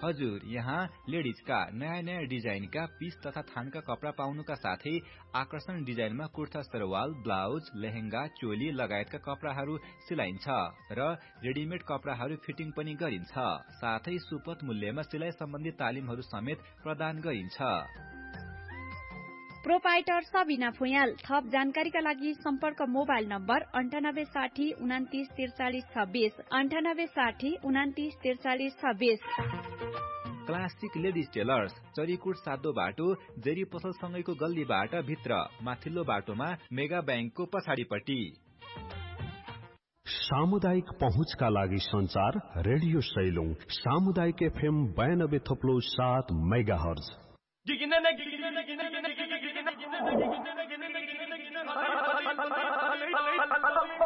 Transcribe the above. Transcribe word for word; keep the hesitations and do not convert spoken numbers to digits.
हजुर, यहाँ लेडिजका नयाँ नयाँ डिजाइनका पीस तथा थानका कपडा पाउनुका साथै आकर्षण डिजाइनमा कुर्ता सरवाल, ब्लाउज, लेहेंगा, चोली लगायतका कपडाहरू सिलाइन्छ र रेडिमेड कपडाहरू फिटिङ पनि गरिन्छ। साथै सुपथ मूल्यमा सिलाइ सम्बन्धी तालिमहरू समेत प्रदान गरिन्छ। प्रोपाइटर सबिना फुयाल। थप जानकारीका लागि सम्पर्क मोबाइल नम्बर अन्ठानब्बे साठी उनातिस त्रिचालिस छब्बिस अन्ठानब्बे साठी उनातिस त्रिचालिस छब्बिस। क्लासिक लेडिज टेलर्स, चरीकोट सातो बाटो, जेरी पसलसँगैको गल्लीबाट भित्र, माथिल्लो बाटोमा मेगा ब्याङ्कको पछाडिपट्टि। सामुदायिक पहुँचका लागि संचार रेडियो सैलुङ सामुदायिक एफएम बयानब्बे थप्लो सात मेगा हर्ज।